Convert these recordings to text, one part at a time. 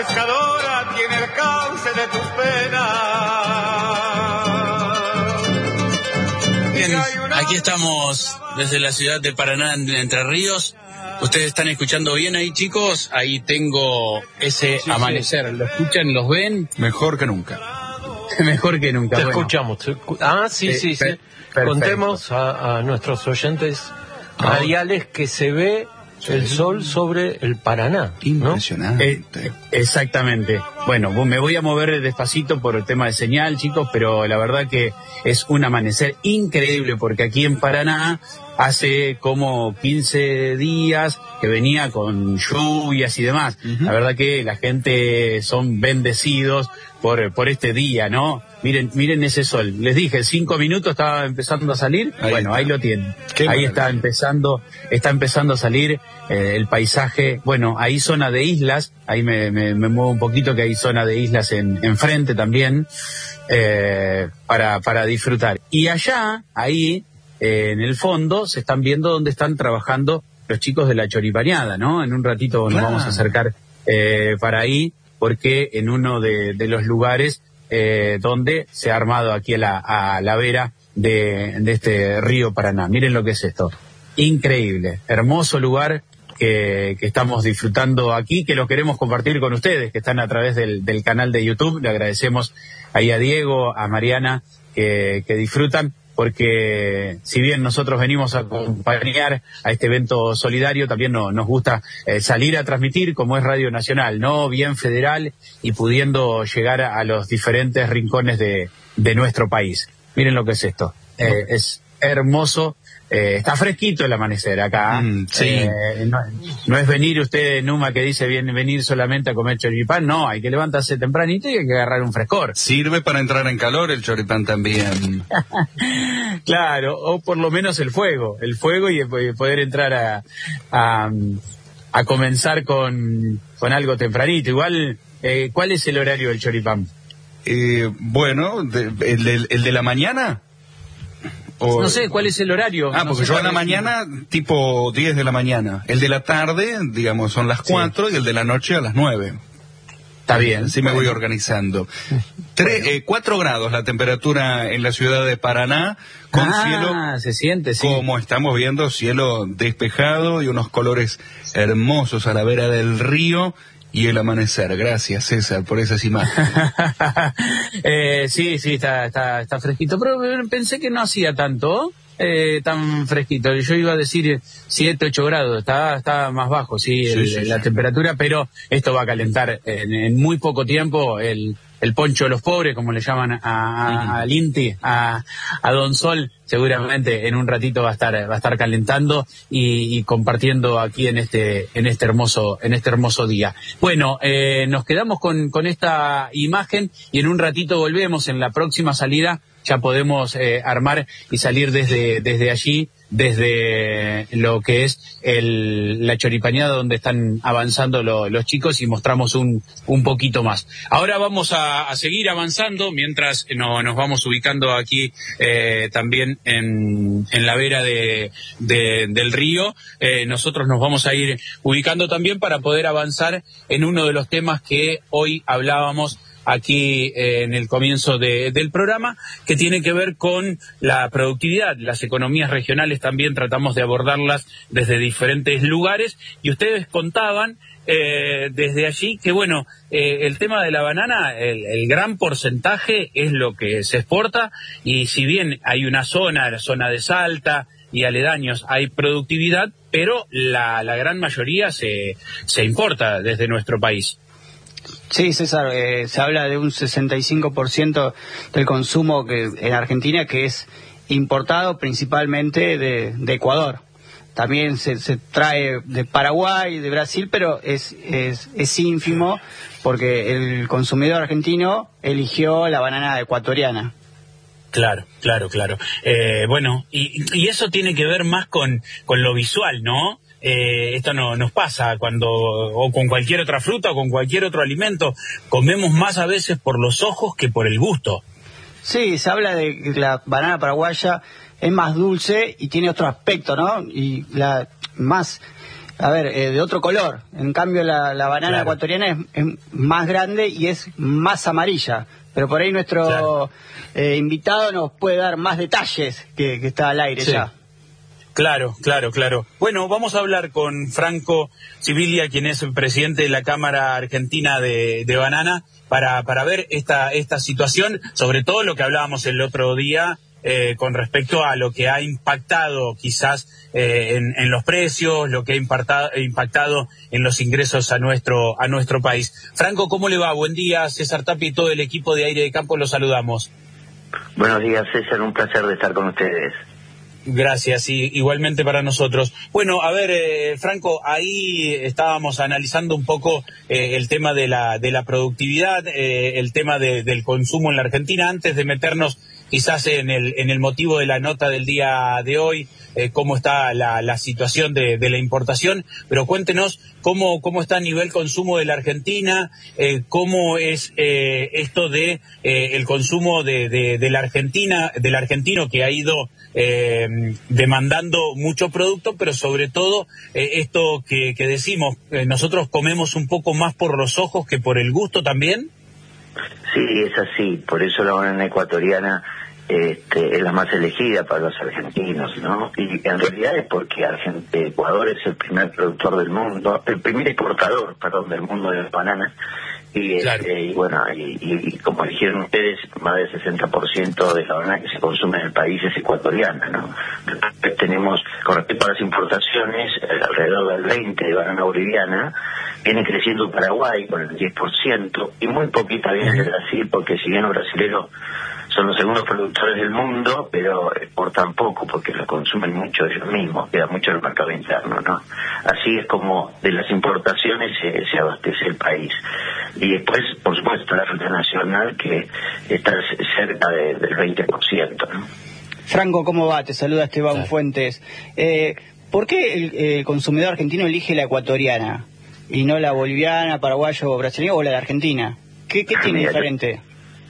pescadora tiene el cauce de tus penas. Bien, aquí estamos desde la ciudad de Paraná, en Entre Ríos. Ustedes están escuchando bien ahí, chicos. Ahí tengo ese amanecer. ¿Lo escuchan? ¿Los ven? Mejor que nunca. Mejor que nunca. Te bueno. escuchamos. Sí. Contemos a nuestros oyentes radiales que se ve el sol sobre el Paraná, ¿no? Impresionante. Exactamente. Bueno, me voy a mover despacito por el tema de señal, chicos, pero la verdad que es un amanecer increíble, porque aquí en Paraná hace como 15 días que venía con lluvias y demás. La verdad que la gente son bendecidos por este día, ¿no? Miren ese sol. Les dije, 5 minutos estaba empezando a salir. Ahí lo tienen. Ahí está empezando a salir el paisaje. Bueno, hay zona de islas. Ahí me muevo un poquito, que hay zona de islas enfrente también, para disfrutar. Y allá, ahí, en el fondo, se están viendo dónde están trabajando los chicos de la Choripaneada, ¿no? En un ratito nos vamos a acercar para ahí, porque en uno de los lugares donde se ha armado aquí a la vera de este río Paraná. Miren lo que es esto. Increíble, hermoso lugar que estamos disfrutando aquí, que lo queremos compartir con ustedes, que están a través del canal de YouTube. Le agradecemos ahí a Diego, a Mariana, que disfrutan, porque si bien nosotros venimos a acompañar a este evento solidario, también nos gusta salir a transmitir, como es Radio Nacional, ¿no? Bien federal y pudiendo llegar a los diferentes rincones de nuestro país. Miren lo que es esto. Es hermoso. Está fresquito el amanecer acá. Sí. No es venir usted, Numa, que dice venir solamente a comer choripán. No, hay que levantarse tempranito y hay que agarrar un frescor. Sirve para entrar en calor el choripán también. Claro, o por lo menos el fuego y poder entrar a comenzar con algo tempranito. Igual, ¿cuál es el horario del choripán? Bueno, el de la mañana. No sé, ¿cuál es el horario? Porque yo en la mañana, tipo 10 de la mañana. El de la tarde, digamos, son las 4, y el de la noche a las 9. Está bien. Así me voy organizando. 4 grados la temperatura en la ciudad de Paraná, con cielo, se siente, sí. Como estamos viendo, cielo despejado y unos colores hermosos a la vera del río. Y el amanecer. Gracias, César, por esas imágenes. Sí, está fresquito, pero pensé que no hacía tanto, tan fresquito. Yo iba a decir 7, 8 grados, está más bajo, la temperatura, pero esto va a calentar en muy poco tiempo. El poncho de los pobres, como le llaman al Inti, a Don Sol, seguramente en un ratito va a estar calentando y compartiendo aquí en este hermoso día. Bueno, nos quedamos con esta imagen y en un ratito volvemos. En la próxima salida ya podemos armar y salir desde allí, desde lo que es la Choripaneada, donde están avanzando los chicos, y mostramos un poquito más. Ahora vamos a seguir avanzando mientras nos vamos ubicando aquí también en la vera del río. Nosotros nos vamos a ir ubicando también para poder avanzar en uno de los temas que hoy hablábamos aquí en el comienzo del programa, que tiene que ver con la productividad. Las economías regionales también tratamos de abordarlas desde diferentes lugares, y ustedes contaban desde allí que, bueno, el tema de la banana, el gran porcentaje es lo que se exporta, y si bien hay la zona de Salta y aledaños, hay productividad, pero la gran mayoría se importa desde nuestro país. Sí, César, se habla de un 65% del consumo en Argentina que es importado principalmente de Ecuador. También se trae de Paraguay, de Brasil, pero es ínfimo, porque el consumidor argentino eligió la banana ecuatoriana. Claro. Bueno, y eso tiene que ver más con lo visual, ¿no? Esto no nos pasa o con cualquier otra fruta o con cualquier otro alimento. Comemos más a veces por los ojos que por el gusto. Sí, se habla de que la banana paraguaya es más dulce y tiene otro aspecto, ¿no? Y la más de otro color. En cambio la banana ecuatoriana es más grande y es más amarilla. Pero por ahí nuestro invitado nos puede dar más detalles que está al aire ya. Claro. Bueno, vamos a hablar con Franco Sibilia, quien es el presidente de la Cámara Argentina de Banana, para ver esta situación, sobre todo lo que hablábamos el otro día, con respecto a lo que ha impactado quizás en los precios, lo que ha impactado en los ingresos a nuestro país. Franco, ¿cómo le va? Buen día, César Tapia y todo el equipo de Aire de Campo, los saludamos. Buenos días, César, un placer de estar con ustedes. Gracias, y igualmente para nosotros. Bueno, a ver, Franco, ahí estábamos analizando un poco el tema de la productividad, el tema del consumo en la Argentina, antes de meternos quizás en el motivo de la nota del día de hoy, cómo está la situación de la importación, pero cuéntenos cómo está a nivel consumo de la Argentina, cómo es esto de el consumo de la Argentina, del argentino, que ha ido demandando mucho producto, pero sobre todo esto que decimos, nosotros comemos un poco más por los ojos que por el gusto también. Sí, es así, por eso la banana ecuatoriana es la más elegida para los argentinos, ¿no? Y en realidad es porque Ecuador es el primer productor del mundo, el primer exportador, del mundo de las bananas. Y, claro. Y bueno, y como dijeron ustedes, más del 60% de la banana que se consume en el país es ecuatoriana, ¿no? Entonces tenemos, con respecto a las importaciones, alrededor del 20% de banana boliviana, viene creciendo Paraguay con el 10%, y muy poquita viene de Brasil, porque si bien los brasileños son los segundos productores del mundo, pero exportan poco porque lo consumen mucho ellos mismos, queda mucho en el mercado interno, ¿no? Así es como de las importaciones se abastece el país. Y después, por supuesto, la fruta nacional, que está cerca del 20%, ¿no? Franco, ¿cómo va? Te saluda Esteban Fuentes. ¿Por qué el consumidor argentino elige la ecuatoriana y no la boliviana, paraguaya o brasileña o la de Argentina? ¿Qué tiene diferente?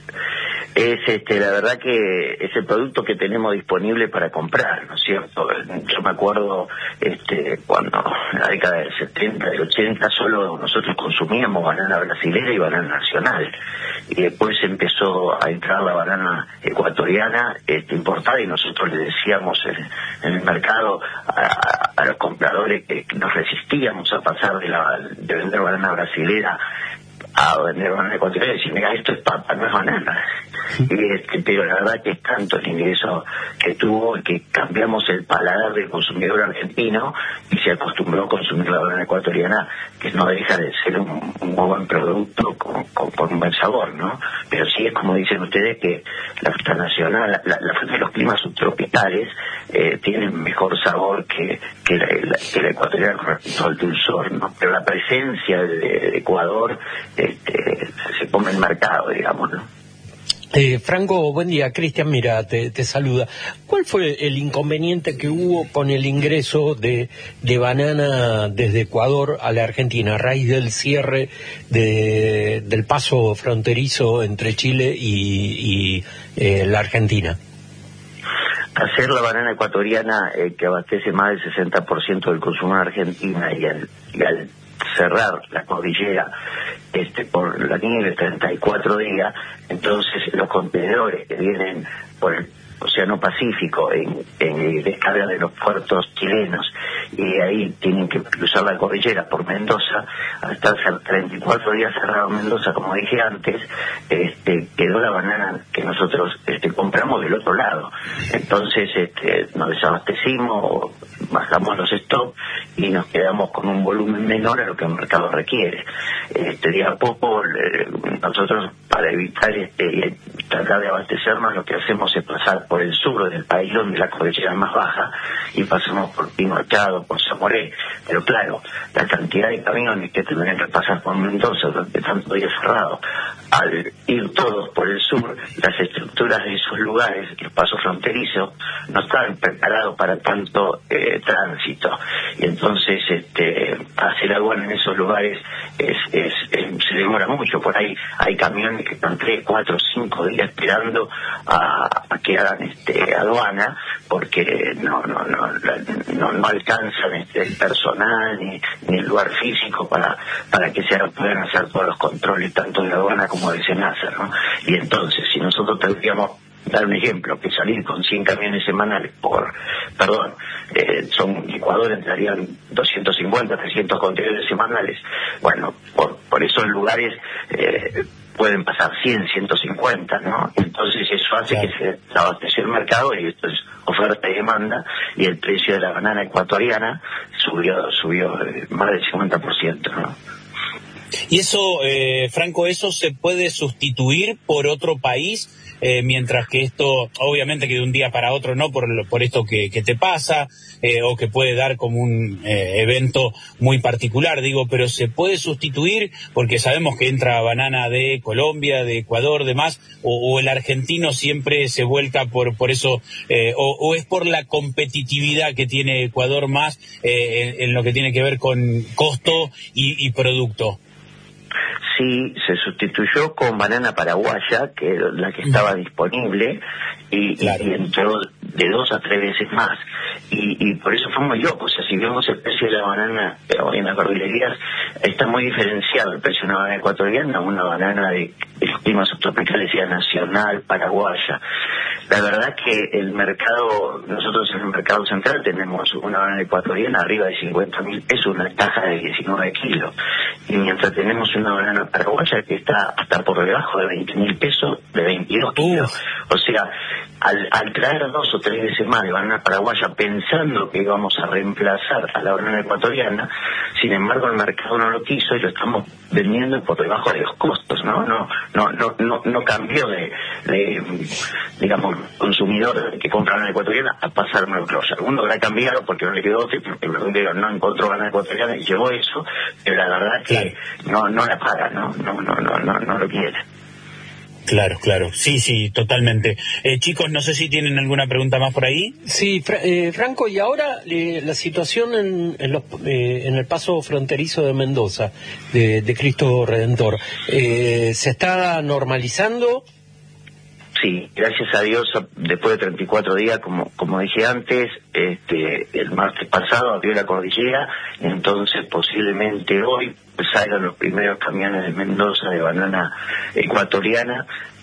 Es la verdad que es el producto que tenemos disponible para comprar, ¿no es cierto? Yo me acuerdo cuando en la década del 70, del 80, solo nosotros consumíamos banana brasilera y banana nacional, y después empezó a entrar la banana ecuatoriana importada, y nosotros le decíamos en el mercado a los compradores que nos resistíamos a pasar de vender banana brasilera a vender banana ecuatoriana, y decir, mira, esto es papa, no es banana. Pero la verdad que es tanto el ingreso que tuvo que cambiamos el paladar del consumidor argentino y se acostumbró a consumir la banana ecuatoriana, que no deja de ser un muy buen producto con un buen sabor, ¿no? Pero sí es como dicen ustedes, que la fruta nacional, la fruta de los climas subtropicales tienen mejor sabor que la ecuatoriana con respecto al dulzor, ¿no? Pero la presencia de Ecuador se come en el mercado, digamos, ¿no? Franco, buen día. Cristian, mira, te saluda. ¿Cuál fue el inconveniente que hubo con el ingreso de banana desde Ecuador a la Argentina a raíz del cierre del paso fronterizo entre Chile y la Argentina? Hacer la banana ecuatoriana, que abastece más del 60% del consumo en Argentina, y al cerrar la cordillera por la nieve 34 días, entonces los contenedores que vienen por el Océano Pacífico en descarga de los puertos chilenos, y ahí tienen que cruzar la cordillera por Mendoza, hasta 34 días cerrado Mendoza, como dije antes, quedó la banana que nosotros compramos del otro lado. Entonces nos desabastecimos, bajamos los stocks y nos quedamos con un volumen menor a lo que el mercado requiere. De a poco nosotros, para evitar tratar de abastecernos, lo que hacemos es pasar por el sur del país, donde la cordillera es más baja, y pasamos por Pino Machado, por Zamoré. Pero claro, la cantidad de camiones que tendrían que pasar por Mendoza durante tantos días cerrados al ir todos por el sur, las estructuras de esos lugares, los pasos fronterizos, no estaban preparados para tanto tránsito. Y entonces hacer aduana en esos lugares se demora mucho. Por ahí hay camiones que están 3, 4, 5 días esperando a que hagan aduana, porque no alcanzan el personal ni el lugar físico para que puedan hacer todos los controles tanto de aduana como de SENASA, ¿no? Y entonces, si nosotros tendríamos, dar un ejemplo, que salir con 100 camiones semanales son Ecuador entrarían 250, 300 contenedores semanales. Bueno, por esos lugares pueden pasar 100, 150, ¿no? Entonces eso hace que se abasteció el mercado, y esto es oferta y demanda, y el precio de la banana ecuatoriana subió más del 50%, ¿no? Y eso, Franco, ¿eso se puede sustituir por otro país? Mientras que esto, obviamente que de un día para otro no, por esto que te pasa, o que puede dar como un evento muy particular, pero se puede sustituir, porque sabemos que entra banana de Colombia, de Ecuador, demás, o el argentino siempre se vuelca por eso, o es por la competitividad que tiene Ecuador más en lo que tiene que ver con costo y producto. Sí, se sustituyó con banana paraguaya, que era la que estaba disponible, y entró de 2 a 3 veces más. Y por eso fue muy loco. O sea, si vemos el precio de la banana hoy en las verdulerías, está muy diferenciado el precio de una banana ecuatoriana, una banana de los climas subtropicales, ya nacional, paraguaya. La verdad que el mercado, nosotros en el mercado central tenemos una banana ecuatoriana arriba de 50.000 pesos, una caja de 19 kilos. Y mientras tenemos una banana paraguaya que está hasta por debajo de 20.000 pesos, de 22 kilos. O sea, al traer 2 o 3 veces más de banana paraguaya pensando que íbamos a reemplazar a la banana ecuatoriana, sin embargo el mercado no lo quiso y lo estamos vendiendo por debajo de los costos, ¿no? No cambió de digamos, consumidor que compra banana ecuatoriana a pasarme el closet. Alguno habrá cambiado porque no le quedó otro, porque el verdadero no encontró banana ecuatoriana y llevó eso, pero la verdad que no la paga, no lo quiere. Claro, sí, totalmente. Chicos, no sé si tienen alguna pregunta más por ahí. Sí, Franco, y ahora la situación en el paso fronterizo de Mendoza, de Cristo Redentor, ¿se está normalizando? Sí, gracias a Dios, después de 34 días, como dije antes, el martes pasado abrió la cordillera, entonces posiblemente hoy salgan los primeros camiones de Mendoza de banana ecuatoriana,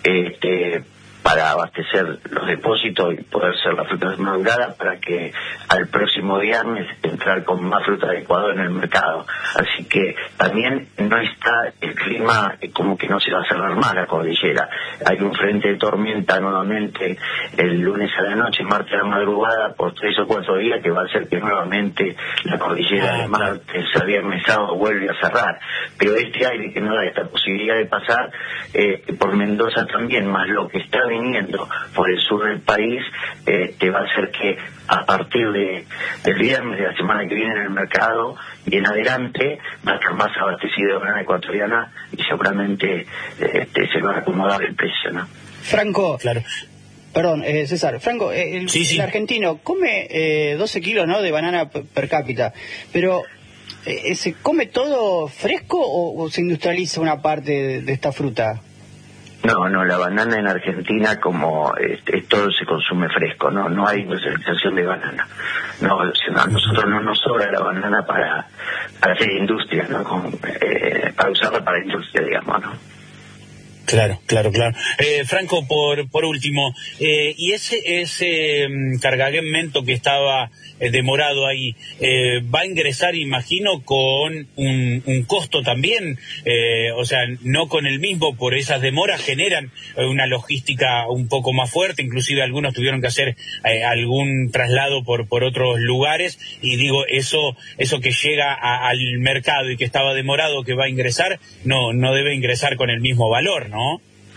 para abastecer los depósitos y poder ser la fruta madurada, para que al próximo viernes entrar con más fruta de Ecuador en el mercado. Así que también no está el clima como que no se va a cerrar más la cordillera. Hay un frente de tormenta nuevamente el lunes a la noche, martes a la madrugada, por 3 o 4 días, que va a hacer que nuevamente la cordillera de martes a viernes sábado vuelve a cerrar. Pero este aire que no da esta posibilidad de pasar por Mendoza también, más lo que está viniendo por el sur del país, te va a hacer que a partir del viernes de la semana que viene en el mercado y en adelante va a estar más abastecido de banana ecuatoriana y seguramente se va a acomodar el precio, ¿no? Franco, claro. Perdón, César. Franco, el argentino come 12 kilos, ¿no?, de banana per cápita, pero ¿se come todo fresco o se industrializa una parte de esta fruta? No, la banana en Argentina, como todo se consume fresco, no hay industrialización de banana. No, a nosotros no nos sobra la banana para hacer industria, ¿no? Para usarla para industria, digamos, ¿no? Claro. Franco, por último, y ese cargamento que estaba demorado ahí, va a ingresar, imagino, con un costo también, o sea, no con el mismo, por esas demoras generan una logística un poco más fuerte, inclusive algunos tuvieron que hacer algún traslado por otros lugares, y digo, eso que llega al mercado y que estaba demorado, que va a ingresar, no debe ingresar con el mismo valor, ¿no?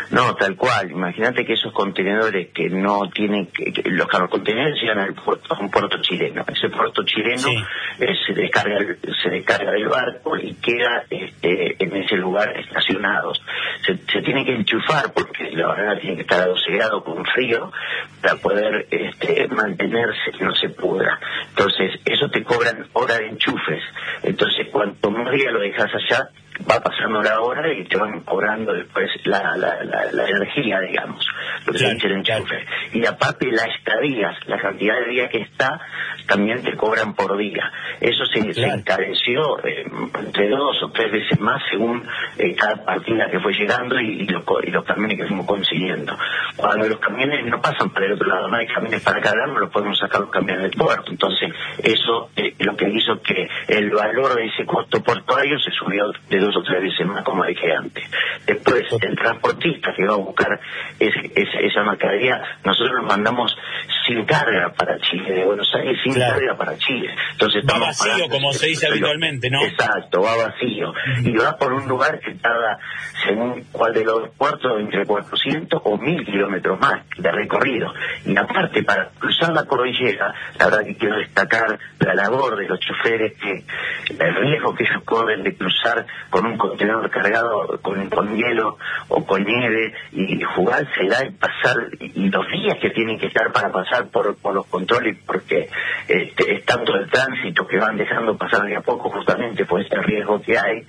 No, tal cual. Imagínate que esos contenedores que no tienen, los contenedores llegan al puerto, a un puerto chileno. Ese puerto chileno se descarga del barco y queda en ese lugar estacionados. Se tiene que enchufar porque la banana tiene que estar a 12 grados con frío para poder mantenerse, que no se pudra. Entonces, eso te cobran hora de enchufes. Entonces, cuanto más día lo dejas allá, va pasando la hora y te van cobrando después la energía, digamos, lo que dice el enchufe. Y aparte las estadías, la cantidad de días que está, también te cobran por día. Eso se encareció entre 2 o 3 veces más según cada partida que fue llegando y los camiones que fuimos consiguiendo. Cuando los camiones no pasan para el otro lado, no hay camiones para cargar, no los podemos sacar los camiones del puerto. Entonces, eso lo que hizo que el valor de ese costo portuario se subió de 2 o 3 veces más, como dije antes. Después, el transportista que va a buscar esa mercadería, nosotros lo mandamos sin carga para Chile, de Buenos Aires sin carga para Chile. Entonces, va vacío, como se dice habitualmente, ¿no? Exacto, va vacío. Y va por un lugar que tarda, según cuál de los puertos, entre 400 o 1000 kilómetros más de recorrido. Y aparte, para cruzar la cordillera, la verdad que quiero destacar la labor de los choferes, que el riesgo que ellos corren de cruzar con un contenedor cargado con hielo o con nieve y jugársela y pasar, y los días que tienen que estar para pasar por los controles, porque es tanto el tránsito que van dejando pasar de a poco justamente por ese riesgo que hay.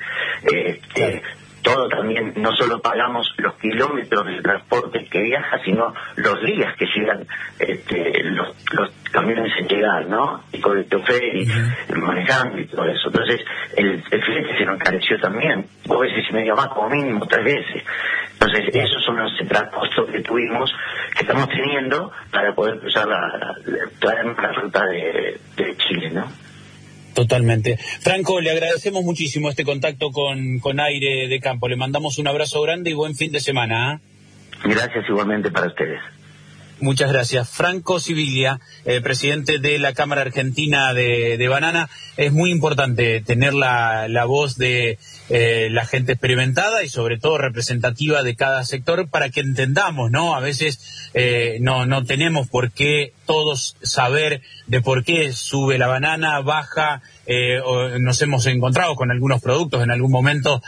Todo también, no solo pagamos los kilómetros del transporte que viaja, sino los días que llegan los camiones en llegar, ¿no? Y con el chofer y manejando y todo eso. Entonces, el flete se nos encareció también, 2 veces y media más, como mínimo 3 veces. Entonces, esos son los costos que tuvimos, que estamos teniendo para poder cruzar la ruta de Chile, ¿no? Totalmente. Franco, le agradecemos muchísimo este contacto con Aire de Campo. Le mandamos un abrazo grande y buen fin de semana. Gracias igualmente para ustedes. Muchas gracias. Franco Sibilia, presidente de la Cámara Argentina de Banana. Es muy importante tener la voz de la gente experimentada y sobre todo representativa de cada sector para que entendamos, ¿no? A veces no tenemos por qué todos saber de por qué sube la banana, baja, o nos hemos encontrado con algunos productos en algún momento,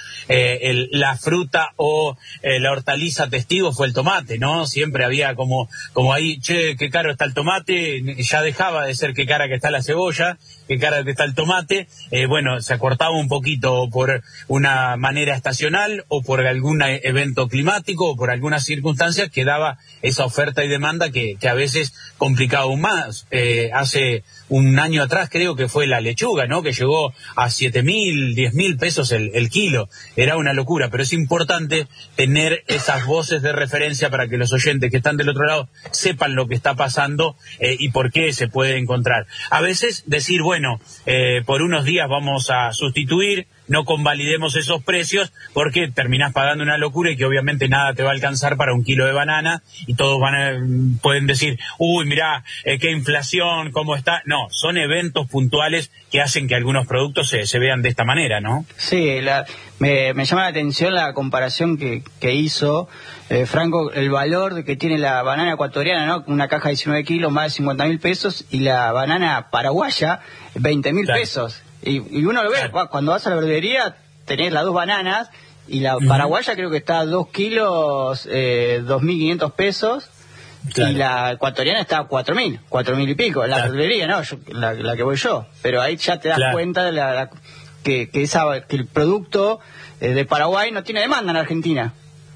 la fruta o la hortaliza testigo fue el tomate, ¿no? Siempre había como ahí, che, qué caro está el tomate, ya dejaba de ser qué cara que está la cebolla, qué cara que está el tomate, bueno, se acortaba un poquito por una manera estacional o por algún evento climático o por algunas circunstancias que daba esa oferta y demanda que a veces complicaba aún más. Hace un año atrás creo que fue la lechuga, ¿no? Que llegó a 7.000, 10.000 pesos el kilo. Era una locura, pero es importante tener esas voces de referencia para que los oyentes que están del otro lado sepan lo que está pasando y por qué se puede encontrar. A veces decir, bueno, por unos días vamos a sustituir, no convalidemos esos precios porque terminás pagando una locura y que obviamente nada te va a alcanzar para un kilo de banana y todos pueden decir, uy, mirá, qué inflación, cómo está. No, son eventos puntuales que hacen que algunos productos se vean de esta manera, ¿no? Sí, me llama la atención la comparación que hizo Franco, el valor que tiene la banana ecuatoriana, ¿no? Una caja de 19 kilos, más de 50.000 pesos, y la banana paraguaya, 20.000 pesos. Y uno lo ve, cuando vas a la verdulería, tenés las 2 bananas, y la paraguaya creo que está a 2 kilos, 2.500 pesos, y la ecuatoriana está a 4.000 y pico, la verdulería, ¿no? La que voy yo. Pero ahí ya te das cuenta de que el producto de Paraguay no tiene demanda en Argentina.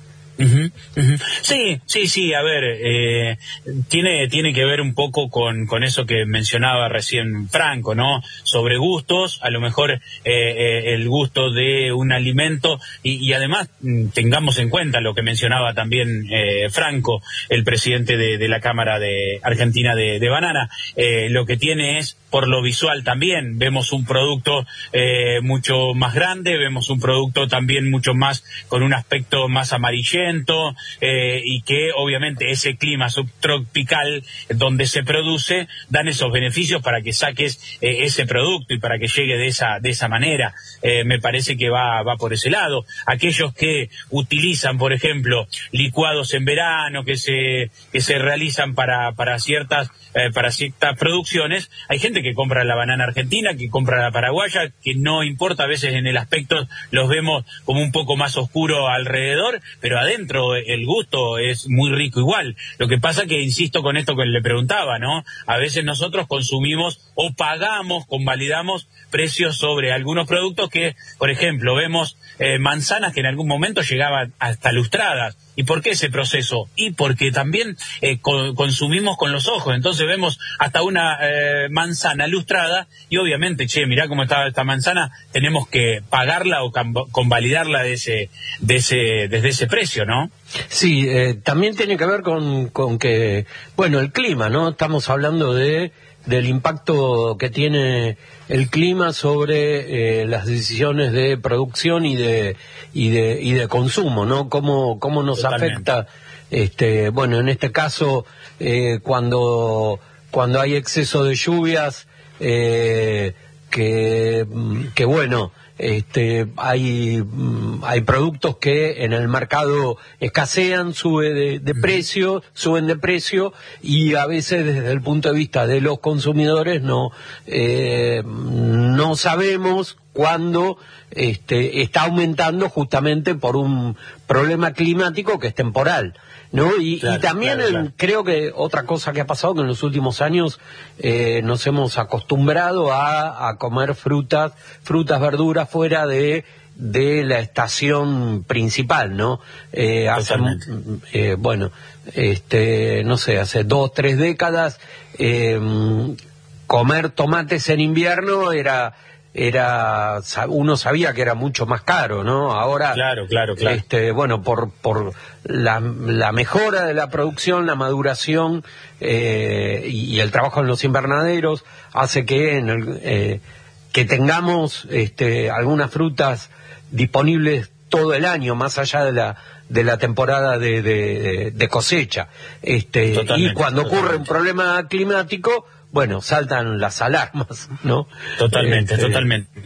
Sí, a ver, tiene que ver un poco con eso que mencionaba recién Franco, ¿no? Sobre gustos, a lo mejor el gusto de un alimento y además tengamos en cuenta lo que mencionaba también Franco, el presidente de la Cámara de Argentina de Banana, lo que tiene es, por lo visual también, vemos un producto mucho más grande, vemos un producto también mucho más, con un aspecto más amarillento, viento, y que obviamente ese clima subtropical donde se produce dan esos beneficios para que saques ese producto y para que llegue de esa manera. Me parece que va por ese lado. Aquellos que utilizan, por ejemplo, licuados en verano que se realizan para ciertas producciones, hay gente que compra la banana argentina, que compra la paraguaya, que no importa, a veces en el aspecto los vemos como un poco más oscuro alrededor, pero adentro el gusto es muy rico igual. Lo que pasa que, insisto con esto que le preguntaba, ¿no? A veces nosotros consumimos o pagamos, convalidamos precios sobre algunos productos que, por ejemplo, vemos manzanas que en algún momento llegaban hasta lustradas. ¿Y por qué ese proceso? Y porque también consumimos con los ojos. Entonces vemos hasta una manzana lustrada y obviamente, mirá cómo está esta manzana, tenemos que pagarla o convalidarla desde ese precio, ¿no? Sí, también tiene que ver con que, bueno, el clima, ¿no? Estamos hablando del impacto que tiene el clima sobre las decisiones de producción y de consumo, ¿no? Cómo nos Totalmente. afecta, bueno, en este caso, cuando hay exceso de lluvias, que bueno, hay productos que en el mercado escasean, suben de precio, y a veces desde el punto de vista de los consumidores no sabemos cuándo está aumentando justamente por un problema climático que es temporal, ¿no? Y también claro. Creo que otra cosa que ha pasado, que en los últimos años nos hemos acostumbrado a comer frutas, verduras fuera de la estación principal, ¿no? No sé, hace 2, 3 décadas comer tomates en invierno uno sabía que era mucho más caro, ¿no? Ahora, claro. Bueno, por la mejora de la producción, la maduración y el trabajo en los invernaderos hace que que tengamos algunas frutas disponibles todo el año, más allá de la temporada de cosecha. Y cuando ocurre un problema climático, bueno, saltan las alarmas, ¿no? Totalmente. Eso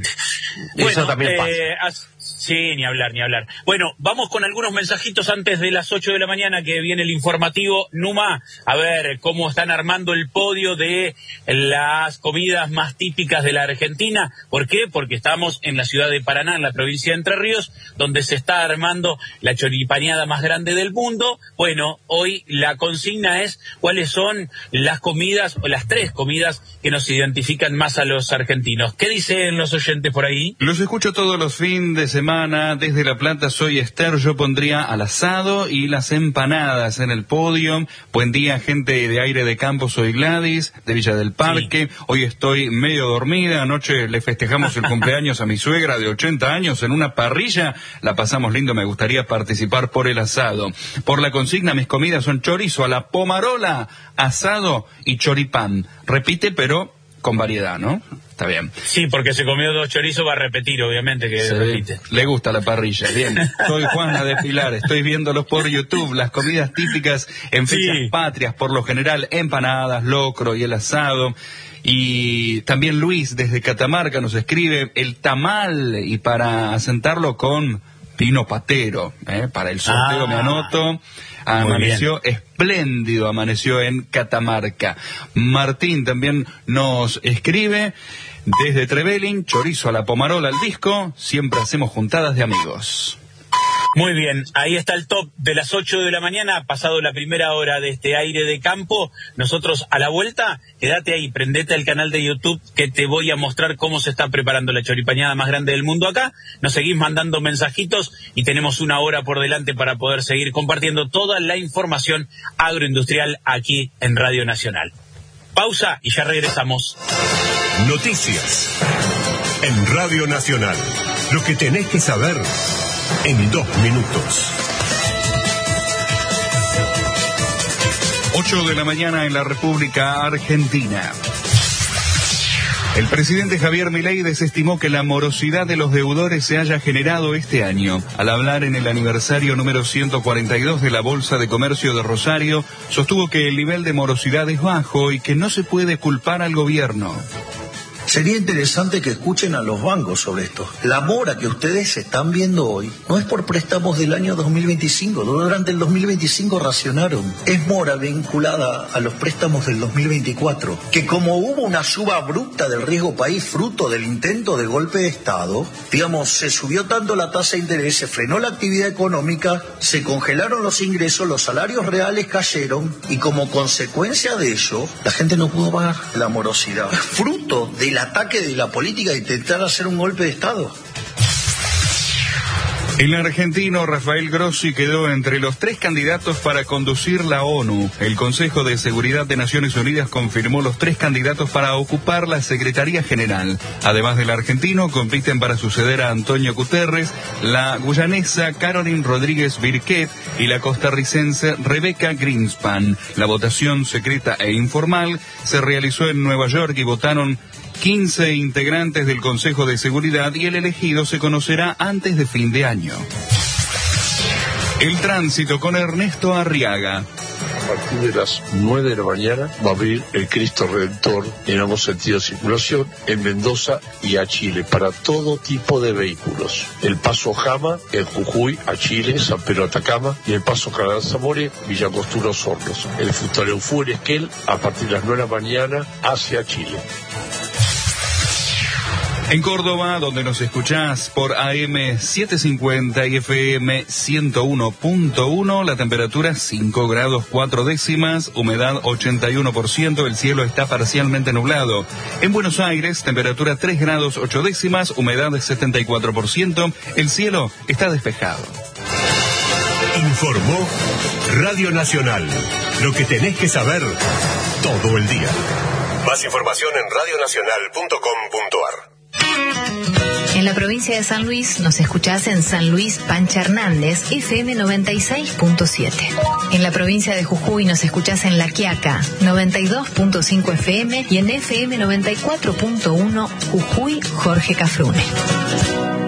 Bueno, también pasa. Sí, ni hablar. Bueno, vamos con algunos mensajitos antes de las 8 de la mañana, que viene el informativo. Numa, a ver cómo están armando el podio de las comidas más típicas de la Argentina. ¿Por qué? Porque estamos en la ciudad de Paraná, en la provincia de Entre Ríos, donde se está armando la choripaneada más grande del mundo. Bueno, hoy la consigna es cuáles son las comidas, o las 3 comidas que nos identifican más a los argentinos. ¿Qué dicen los oyentes por ahí? Los escucho todos los fines de semana desde La Plata. Soy Esther. Yo pondría al asado y las empanadas en el podio. Buen día, gente de Aire de Campo. Soy Gladys, de Villa del Parque. Sí. Hoy estoy medio dormida. Anoche le festejamos el cumpleaños a mi suegra de 80 años en una parrilla. La pasamos lindo. Me gustaría participar por el asado. Por la consigna, mis comidas son chorizo a la pomarola, asado y choripán. Repite, pero con variedad, ¿no? Está bien. Sí, porque se comió 2 chorizos, va a repetir, obviamente, que repite. Le gusta la parrilla, bien. Soy Juana de Pilar, estoy viéndolos por YouTube, las comidas típicas en fechas patrias, por lo general, empanadas, locro y el asado. Y también Luis, desde Catamarca, nos escribe el tamal, y para asentarlo con vino patero, para el sorteo me anoto. Amaneció espléndido, amaneció en Catamarca. Martín también nos escribe desde Trevelin, chorizo a la pomarola al disco, siempre hacemos juntadas de amigos. Muy bien, ahí está el top de las 8 de la mañana, pasado la primera hora de este Aire de Campo. Nosotros a la vuelta, quédate ahí, prendete al canal de YouTube, que te voy a mostrar cómo se está preparando la choripañada más grande del mundo acá. Nos seguís mandando mensajitos y tenemos una hora por delante para poder seguir compartiendo toda la información agroindustrial aquí en Radio Nacional. Pausa y ya regresamos. Noticias en Radio Nacional. Lo que tenés que saber en 2 minutos. 8 de la mañana en la República Argentina. El presidente Javier Milei desestimó que la morosidad de los deudores se haya generado este año. Al hablar en el aniversario número 142 de la Bolsa de Comercio de Rosario, sostuvo que el nivel de morosidad es bajo y que no se puede culpar al gobierno. Sería interesante que escuchen a los bancos sobre esto. La mora que ustedes están viendo hoy no es por préstamos del año 2025. Durante el 2025 racionaron. Es mora vinculada a los préstamos del 2024. Que como hubo una suba abrupta del riesgo país fruto del intento de golpe de Estado, digamos, se subió tanto la tasa de interés, se frenó la actividad económica, se congelaron los ingresos, los salarios reales cayeron y como consecuencia de ello, la gente no pudo pagar la morosidad. Fruto del ataque de la política de intentar hacer un golpe de Estado. El argentino Rafael Grossi quedó entre los 3 candidatos para conducir la ONU. El Consejo de Seguridad de Naciones Unidas confirmó los 3 candidatos para ocupar la Secretaría General. Además del argentino, compiten para suceder a Antonio Guterres, la guyanesa Caroline Rodríguez Birquet y la costarricense Rebecca Greenspan. La votación secreta e informal se realizó en Nueva York y votaron 15 integrantes del Consejo de Seguridad y el elegido se conocerá antes de fin de año. El tránsito con Ernesto Arriaga. A partir de las 9 de la mañana va a abrir el Cristo Redentor en ambos sentidos de circulación en Mendoza y a Chile para todo tipo de vehículos. El paso Jama en Jujuy a Chile, San Pedro Atacama y el paso Canal Zamore, Villa Angostura Hornos. El Futaleufú en Esquel a partir de las 9 de la mañana hacia Chile. En Córdoba, donde nos escuchás por AM 750 y FM 101.1, la temperatura 5 grados 4 décimas, humedad 81%, el cielo está parcialmente nublado. En Buenos Aires, temperatura 3 grados 8 décimas, humedad 74%, el cielo está despejado. Informó Radio Nacional. Lo que tenés que saber todo el día. Más información en radionacional.com.ar. En la provincia de San Luis nos escuchás en San Luis Pancha Hernández, FM 96.7. En la provincia de Jujuy nos escuchás en La Quiaca, 92.5 FM y en FM 94.1 Jujuy Jorge Cafrune.